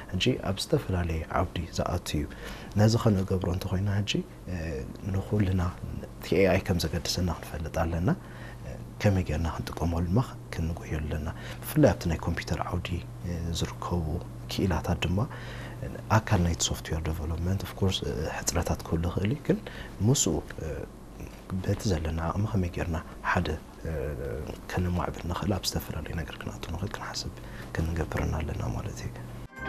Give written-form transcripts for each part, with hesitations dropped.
እንጂ ኣብስተፈላለየ ዓውዲ ዝኣትዩ ነዚ ኸነገብሮ እንተኾይና ሕጂ ንኹልና እቲ AI ከም ዘገድሰና ክንፈልጥ ኣለና ከመይ ጌርና ክንጥቀመሉ ድማ ክንጎየሉ ኣለና ብፍላይ ኣብቲ ናይ ኮምፒውተር ዓውዲ ዝርከቡ ክኢላታት ድማ ኣካል ናይቲ ሶፍትዌር ዴቨሎፕመንት ኦፍ ኮርስ ሕፅረታት ክህሉ ይኽእል እዩ ግን ምስኡ በቲ ዘለና ዓቕሚ ከመይ ጌርና ሓደ ከነማዕብል ንኽእል ኣብ ዝተፈላለዩ ነገር ክንኣቱ ንኽእል ክንሓስብ ክንገብርና ኣለና ማለት እዩ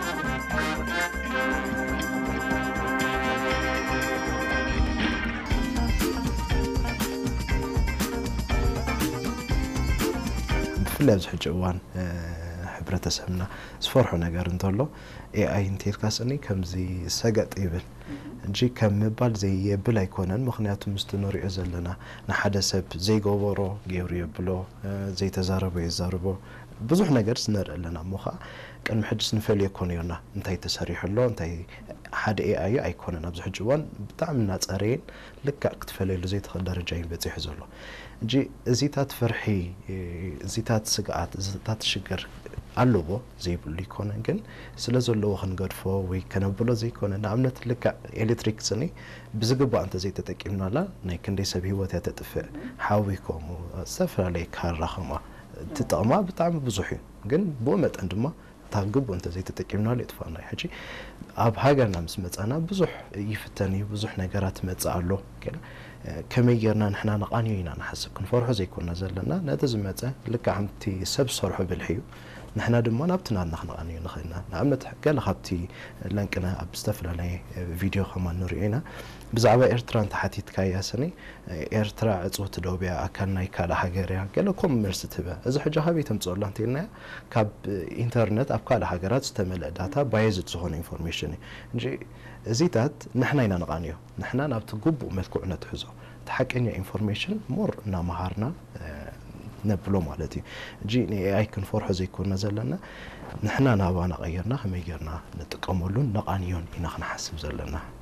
ብፍላይ ኣብዚ ሕጂ እዋን ሕብረተሰብና ዝፈርሖ ነገር እንተሎ AI እንተይልካስኒ ከምዚ ሰገጥ ይብል እንጂ ከም ምባል ዘይብል ኣይኮነን ምክንያቱ ምስቲ ንሪኦ ዘለና ንሓደ ሰብ ዘይገበሮ ገይሩ የብሎ ዘይተዛረቦ የዛረቦ ብዙሕ ነገር ስነርኢ ኣለና እሞ ከዓ ቅድሚ ሕጂ ስንፈልዮ ኮነ እዮና እንታይ ተሰሪሑ ኣሎ እንታይ ሓደ AI ኣይኮነን ኣብዚ ሕጂ እዋን ብጣዕሚ እናፀረየን ልክዕ ክትፈለየሉ ዘይትኽእል ደረጃ እዩ በፂሑ ዘሎ እንጂ እዚታት ፍርሒ እዚታት ስግኣት እዚታት ሽግር ኣለዎ ዘይብሉ ይኮነን ግን ስለ ዘለዎ ክንገድፎ ወይ ከነብሎ ዘይኮነ ንኣብነት ልክዕ ኤሌክትሪክ ስኒ ብዝግባእ እንተ ዘይተጠቂምናላ ናይ ክንደይ ሰብ ሂወት እያ ተጥፍእ ሓዊ ከምኡ ዝተፈላለየ ካራ ከምኣ ትጠቕማ ብጣዕሚ ብዙሕ እዩ ግን ብኡ መጠን ድማ እታ ግቡእ እንተ ዘይተጠቂምናሉ የጥፋና እዩ ሕጂ ኣብ ሃገርና ምስ መፃና ብዙሕ ይፍተን እዩ ብዙሕ ነገራት መፅእ ኣሎ ከመይ ጌርና ንሕና ነቓንዮ ኢና ንሓስብ ክንፈርሖ ዘይኮንና ዘለና ነቲ ዝመፀ ልክዕ ከምቲ ሰብ ዝሰርሖ ብልሒ እዩ ንሕና ድማ ናብቲ ናትና ክንቐንዮ ንኽእልና ንኣብነት ገለ ካብቲ ለንቅና ኣብ ዝተፈላለየ ቪድዮ ከማ ንሪኦ ኢና ብዛዕባ ኤርትራ እንተሓቲትካያ ስኒ ኤርትራ ዕፅውቲ ደውብያ ኣካል ናይ ካልእ ሃገር እያ ገለ ከምኡ መልሲ ትህበ እዚ ሕጂ ካበይ ተምፅኦ ኣላ እንተኢልናያ ካብ ኢንተርነት ኣብ ካልእ ሃገራት ዝተመልአ ዳታ ባየዝድ ዝኾነ ኢንፎርሜሽን እዩ እንጂ እዚታት ንሕና ኢና ንቓንዮ ንሕና ናብቲ ግቡእ መልክዑ ነትሕዞ እቲ ሓቀኛ ኢንፎርሜሽን ሞር እናምሃርና ነብሎ ማለት እዩ እንጂ ንAI ክንፈርሖ ዘይኮንና ዘለና ንሕና ናባና ቀይርና ከመይ ጌርና ንጥቀመሉን ነቓንዮን ኢና ክንሓስብ ዘለና